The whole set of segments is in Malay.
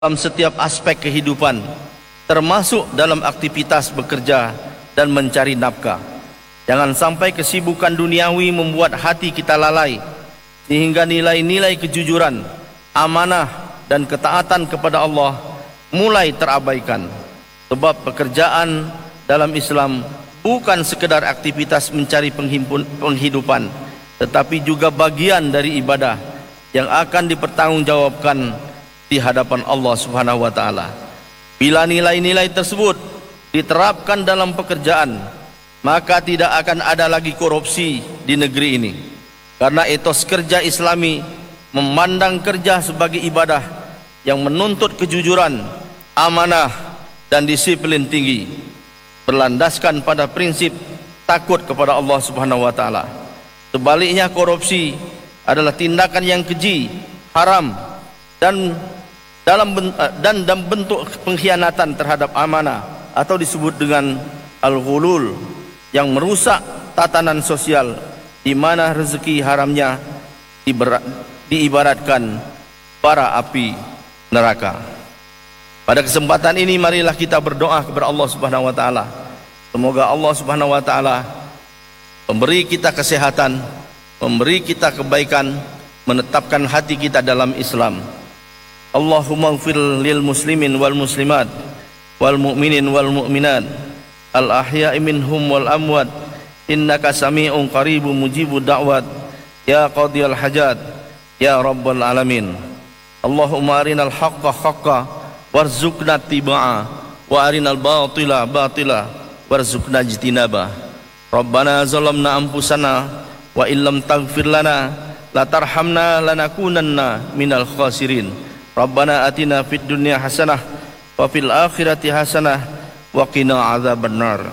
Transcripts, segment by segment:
dalam setiap aspek kehidupan, termasuk dalam aktivitas bekerja dan mencari nafkah. Jangan sampai kesibukan duniawi membuat hati kita lalai, sehingga nilai-nilai kejujuran, amanah dan ketaatan kepada Allah mulai terabaikan. Sebab pekerjaan dalam Islam bukan sekedar aktivitas mencari penghidupan, tetapi juga bagian dari ibadah yang akan dipertanggungjawabkan di hadapan Allah Subhanahu wa taala. Bila nilai-nilai tersebut diterapkan dalam pekerjaan, maka tidak akan ada lagi korupsi di negeri ini. Karena etos kerja Islami memandang kerja sebagai ibadah yang menuntut kejujuran, amanah dan disiplin tinggi, berlandaskan pada prinsip takut kepada Allah Subhanahu wa taala. Sebaliknya, korupsi adalah tindakan yang keji, haram dan dalam bentuk pengkhianatan terhadap amanah, atau disebut dengan al-ghulul, yang merusak tatanan sosial, di mana rezeki haramnya diibaratkan bara api neraka. Pada kesempatan ini marilah kita berdoa kepada Allah Subhanahu wa taala. Semoga Allah Subhanahu wa taala memberi kita kesehatan, memberi kita kebaikan, menetapkan hati kita dalam Islam. Allahumma ighfir lil muslimin wal muslimat wal mu'minin wal mu'minat al ahya'i minhum wal amwat innaka sami'un qaribun mujibud da'wat ya qadiyal hajat ya rabbal alamin. Allahumma arinal haqqa haqqa warzuqna tibaa wa arinal batila batila warzuqna ijtinaba. Rabbana zalamna anfusana wa illam taghfir lana la tarhamna lanakunanna minal khasirin. Rabbana atina fid dunya hasanah wa fil akhirati hasanah wa qina adzabannar.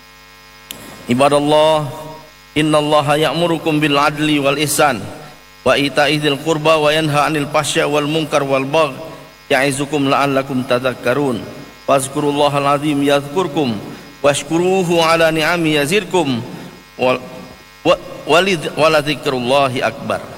Ibadallah, innallaha ya'murukum bil adli wal ihsan wa ita'i dzil qurba wa yanha 'anil fahsya'i wal munkar wal baghi ya'izukum la'allakum tadhakkarun. Fazkurullahal azim yadhkurkum washkuruhu 'ala ni'ami yazidkum wa la dzikrullahi akbar.